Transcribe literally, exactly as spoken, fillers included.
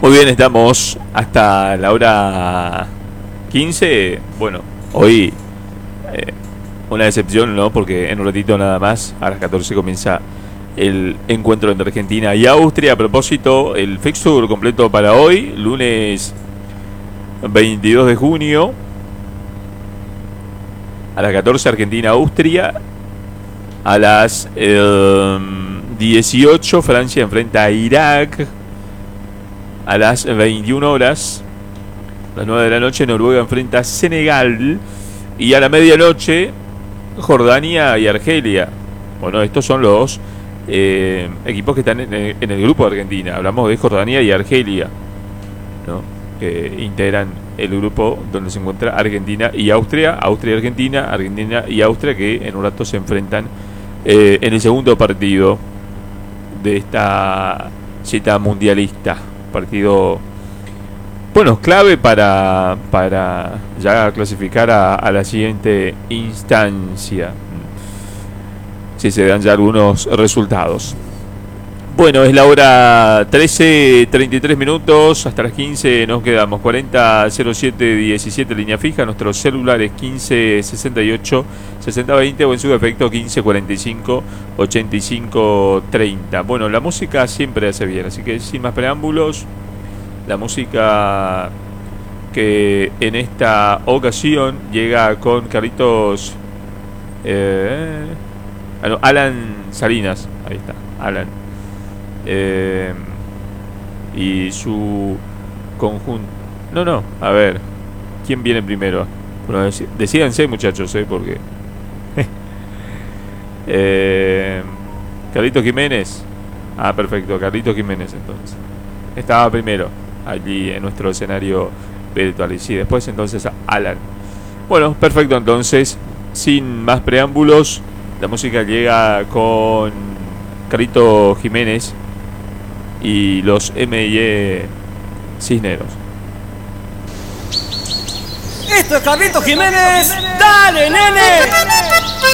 Muy bien, estamos hasta la hora quince. Bueno, hoy eh, una decepción, ¿no? Porque en un ratito nada más, a las catorce comienza el encuentro entre Argentina y Austria. A propósito, el fixture completo para hoy, lunes veintidós de junio, a las catorce Argentina-Austria. A las eh, dieciocho Francia enfrenta a Irak. A las veintiuna horas, a las nueve de la noche, Noruega enfrenta a Senegal. Y a la medianoche, Jordania y Argelia. Bueno, estos son los eh, equipos que están en el, en el grupo de Argentina. Hablamos de Jordania y Argelia, ¿no? Que integran el grupo donde se encuentra Argentina y Austria. Austria y Argentina, Argentina y Austria, que en un rato se enfrentan eh, en el segundo partido de esta cita mundialista. Partido, bueno, clave para, para ya clasificar a, a la siguiente instancia, si se dan ya algunos resultados. Bueno, es la hora trece, treinta y tres minutos, hasta las quince nos quedamos. Cuarenta cero siete diecisiete, línea fija. Nuestros celulares quince sesenta y ocho sesenta veinte, o en su defecto quince cuarenta y cinco ochenta y cinco treinta. Bueno, la música siempre hace bien, así que sin más preámbulos, la música que en esta ocasión llega con Carlitos eh, Alan Salinas. Ahí está, Alan. Eh, y su conjunto. No, no, a ver, ¿quién viene primero? Bueno, dec decídanse, muchachos, ¿eh? Porque eh, Carlito Jiménez. Ah, perfecto, Carlito Jiménez entonces estaba primero allí en nuestro escenario virtual. Y sí, después entonces Alan. Bueno, perfecto, entonces sin más preámbulos, la música llega con Carlito Jiménez y los M y E Cisneros. Esto es Carlito Jiménez. ¡Dale, nene!